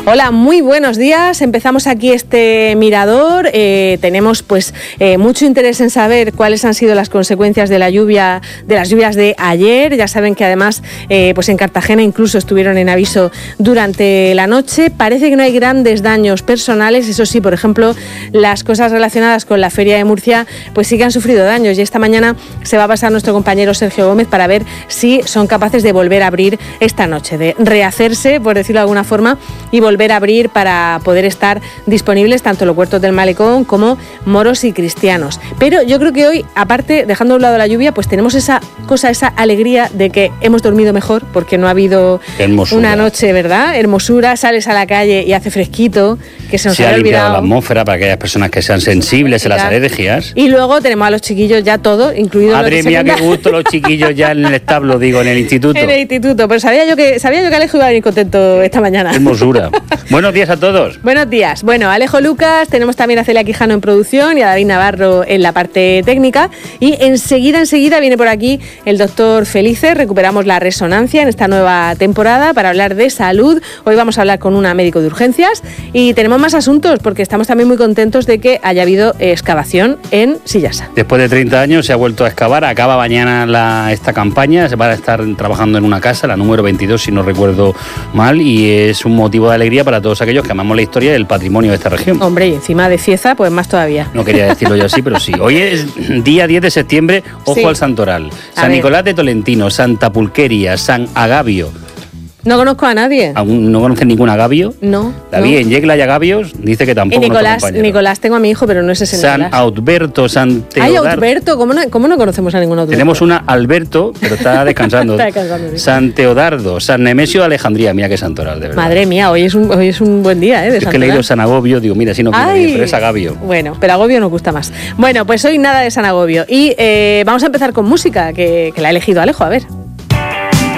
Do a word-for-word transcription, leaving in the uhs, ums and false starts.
Hola, muy buenos días. Empezamos aquí este mirador. Eh, tenemos pues eh, mucho interés en saber cuáles han sido las consecuencias de la lluvia, de las lluvias de ayer. Ya saben que además eh, pues en Cartagena incluso estuvieron en aviso durante la noche. Parece que no hay grandes daños personales. Eso sí, por ejemplo, las cosas relacionadas con la Feria de Murcia pues sí que han sufrido daños. Y esta mañana se va a pasar nuestro compañero Sergio Gómez para ver si son capaces de volver a abrir esta noche, de rehacerse, por decirlo de alguna forma, y volver a abrir para poder estar disponibles tanto los huertos del Malecón como moros y cristianos. Pero yo creo que hoy, aparte, dejando a un lado la lluvia, pues tenemos esa cosa, esa alegría de que hemos dormido mejor porque no ha habido hermosura. Una noche, ¿verdad? Hermosura, sales a la calle y hace fresquito, que se nos se había ha limpiado olvidado la atmósfera para aquellas personas que sean sensibles a las alergias. Y luego tenemos a los chiquillos ya todos, incluidos Madre los mía, qué gusto los chiquillos ya en el establo, digo, en el instituto. En el instituto, pero sabía yo que sabía yo que Alejo iba a venir contento esta mañana. Hermosura. Buenos días a todos. Buenos días. Bueno, Alejo Lucas, tenemos también a Celia Quijano en producción y a David Navarro en la parte técnica. Y enseguida, enseguida viene por aquí el doctor Felice. Recuperamos la resonancia en esta nueva temporada para hablar de salud. Hoy vamos a hablar con una médico de urgencias y tenemos más asuntos porque estamos también muy contentos de que haya habido excavación en Sillasa. Después de treinta años se ha vuelto a excavar. Acaba mañana la, esta campaña. Se van a estar trabajando en una casa, la número veintidós, si no recuerdo mal, y es un motivo de alegría para todos aquellos que amamos la historia y el patrimonio de esta región. Hombre, y encima de Cieza, pues más todavía. No quería decirlo yo así, pero sí. Hoy es día diez de septiembre, ojo sí. al santoral. San Nicolás de Tolentino, Santa Pulqueria, San Agavio. No conozco a nadie. ¿No conoces ningún Agavio? No. David, no. en Yecla y Agavios dice que tampoco. Y Nicolás, Nicolás, tengo a mi hijo, pero no es ese San Nicolás. Alberto, San Teodardo. Ay, Alberto, ¿cómo no, ¿cómo no conocemos a ningún Alberto? Tenemos una Alberto, pero está descansando. Está descansando, sí. San Teodardo, San Nemesio de Alejandría, mira qué santoral, de verdad. Madre mía, hoy es un, hoy es un buen día, ¿eh? De es que he leído San Agobio, digo, mira, si no quiero ir, pero es Agavio. Bueno, pero Agobio nos gusta más. Bueno, pues hoy nada de San Agobio. Y eh, vamos a empezar con música, que, que la ha elegido Alejo, a ver.